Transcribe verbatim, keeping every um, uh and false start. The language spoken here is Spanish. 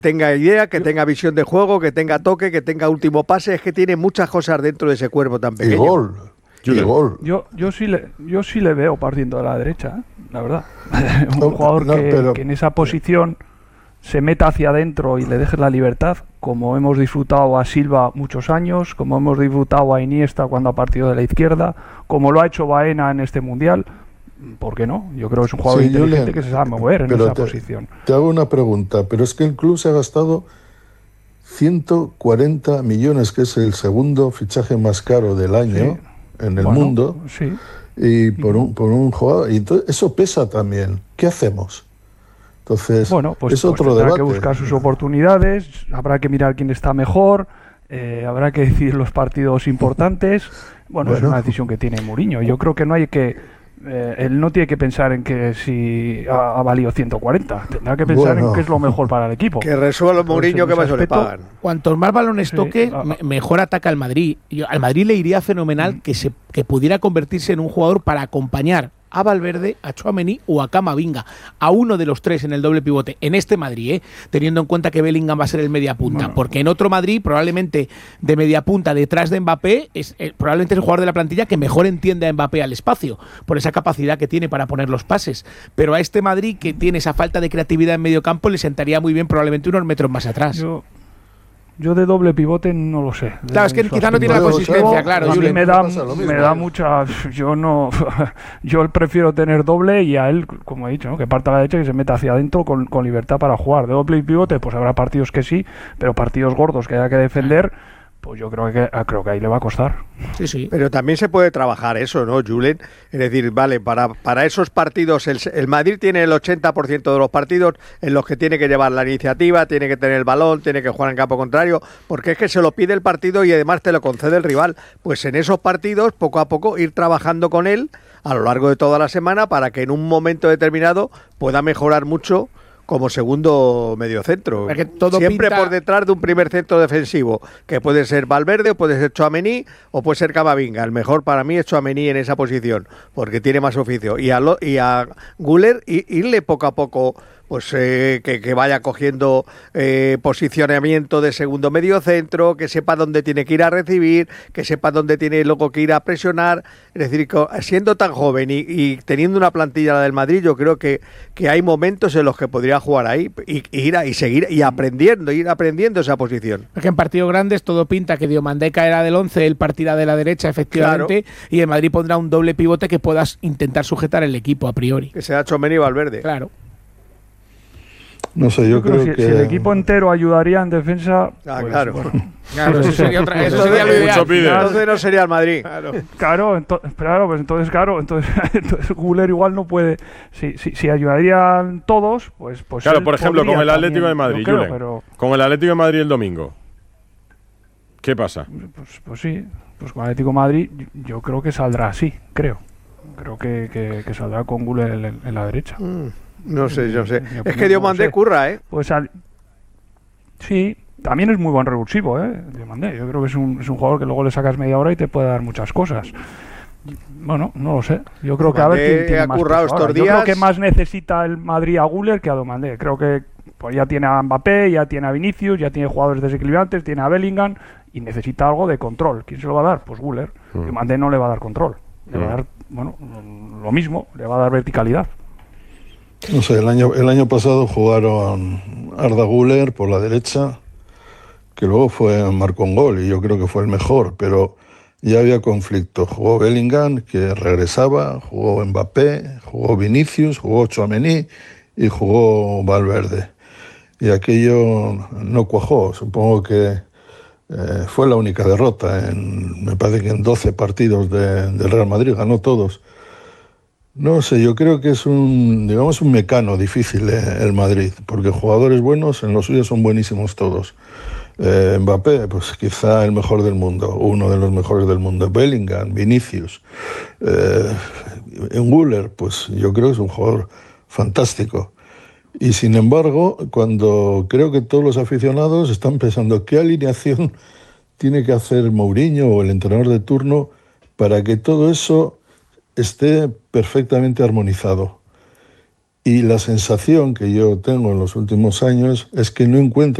tenga idea, que tenga visión de juego, que tenga toque, que tenga último pase. Es que tiene muchas cosas dentro de ese cuerpo tan pequeño. Y gol. Y gol. Yo, yo, sí le, yo sí le veo partiendo de la derecha, ¿eh? La verdad. Un no, jugador no, que, pero, que en esa posición se meta hacia adentro y le deje la libertad, como hemos disfrutado a Silva muchos años, como hemos disfrutado a Iniesta cuando ha partido de la izquierda, como lo ha hecho Baena en este Mundial. ¿Por qué no? Yo creo que es un jugador sí, inteligente Julián, que se sabe mover en esa te, posición. Te hago una pregunta, pero es que el club se ha gastado ciento cuarenta millones, que es el segundo fichaje más caro del año sí. en el bueno, mundo, sí. y por un, por un jugador. Y entonces eso pesa también. ¿Qué hacemos? Entonces, bueno, pues, es pues otro tendrá debate. que buscar sus oportunidades, habrá que mirar quién está mejor, eh, habrá que decidir los partidos importantes. Bueno, bueno, es una decisión que tiene Mourinho. Yo creo que no hay que... Eh, él no tiene que pensar en que si ha, ha valido ciento cuarenta, tendrá que pensar bueno. en qué es lo mejor para el equipo. Que resuelva Mourinho, que más le pagan. Cuantos más balones sí, toque, ah, mejor ataca al Madrid. Yo, al Madrid le iría fenomenal mm. que, se, que pudiera convertirse en un jugador para acompañar a Valverde, a Tchouaméni o a Camavinga, a uno de los tres en el doble pivote, en este Madrid, ¿eh? Teniendo en cuenta que Bellingham va a ser el media punta, bueno. porque en otro Madrid, probablemente de media punta detrás de Mbappé, es eh, probablemente es el jugador de la plantilla que mejor entiende a Mbappé al espacio, por esa capacidad que tiene para poner los pases, pero a este Madrid, que tiene esa falta de creatividad en medio campo, le sentaría muy bien probablemente unos metros más atrás. Yo... Yo de doble pivote no lo sé. Claro, es que quizás no tiene la consistencia, claro. A mí me da, me da mucha... Yo no... Yo prefiero tener doble y a él, como he dicho, ¿no? que parta a la derecha y que se meta hacia adentro con, con libertad para jugar. De doble pivote, pues habrá partidos que sí, pero partidos gordos que haya que defender, pues yo creo que creo que ahí le va a costar. Sí, sí. Pero también se puede trabajar eso, ¿no, Julen? Es decir, vale, para, para esos partidos, el, el Madrid tiene el ochenta por ciento de los partidos en los que tiene que llevar la iniciativa, tiene que tener el balón, tiene que jugar en campo contrario, porque es que se lo pide el partido y además te lo concede el rival. Pues en esos partidos, poco a poco, ir trabajando con él a lo largo de toda la semana para que en un momento determinado pueda mejorar mucho como segundo mediocentro. Siempre pinta... por detrás de un primer centro defensivo, que puede ser Valverde, o puede ser Tchouaméni, o puede ser Camavinga. El mejor para mí es Tchouaméni en esa posición, porque tiene más oficio. Y a, lo, y a Güler, irle poco a poco, pues eh, que, que vaya cogiendo eh, posicionamiento de segundo mediocentro, que sepa dónde tiene que ir a recibir, que sepa dónde tiene luego que ir a presionar. Es decir, siendo tan joven y, y teniendo una plantilla la del Madrid, yo creo que, que hay momentos en los que podría jugar ahí y, y ir a, y seguir y aprendiendo, ir aprendiendo esa posición. Porque en partidos grandes todo pinta que Diomandé caerá del once, él partirá de la derecha, efectivamente, claro. y el Madrid pondrá un doble pivote que puedas intentar sujetar el equipo a priori. Que sea Tchouaméni y Valverde. Claro. No sé, yo, yo creo, creo que si, si el equipo entero ayudaría en defensa, ah, pues, claro. Bueno, claro, eso sería otra, eso sería lo ideal. Entonces no sería el Madrid. Claro, claro, ento, claro pues entonces claro, entonces, entonces Güler igual no puede. Si, si, si ayudarían todos, pues, pues claro, por ejemplo, con el Atlético también, de Madrid, creo, Julen, pero... con el Atlético de Madrid el domingo, ¿qué pasa? Pues, pues sí, pues con el Atlético de Madrid yo creo que saldrá así, creo, creo que, que, que saldrá con Güler en, en la derecha. Mm. No sé, yo sé. Es que Diomandé curra, ¿eh? Pues al... Sí, también es muy buen revulsivo, ¿eh? Diomandé. Yo creo que es un, es un jugador que luego le sacas media hora y te puede dar muchas cosas. Bueno, no lo sé. Yo creo que a ver quién tiene más currado estos días. Yo creo que más necesita el Madrid a Güler que a Diomandé. Creo que pues ya tiene a Mbappé, ya tiene a Vinicius, ya tiene jugadores desequilibrantes, tiene a Bellingham y necesita algo de control. ¿Quién se lo va a dar? Pues Güler. Mm. Diomandé no le va a dar control. Le mm. va a dar, bueno, lo mismo, le va a dar verticalidad. No sé, el año, el año pasado jugaron Arda Güler por la derecha, que luego fue marcó un gol y yo creo que fue el mejor, pero ya había conflicto. Jugó Bellingham, que regresaba, jugó Mbappé, jugó Vinicius, jugó Tchouaméni y jugó Valverde. Y aquello no cuajó. Supongo que eh, fue la única derrota. En, me parece que en doce partidos de, del Real Madrid ganó todos. No sé, yo creo que es un, digamos, un mecano difícil eh, el Madrid, porque jugadores buenos en los suyos son buenísimos todos. Eh, Mbappé, pues quizá el mejor del mundo, uno de los mejores del mundo. Bellingham, Vinicius, eh, Güler, pues yo creo que es un jugador fantástico. Y sin embargo, cuando creo que todos los aficionados están pensando qué alineación tiene que hacer Mourinho o el entrenador de turno para que todo eso esté perfectamente armonizado. Y la sensación que yo tengo en los últimos años es que no encuentra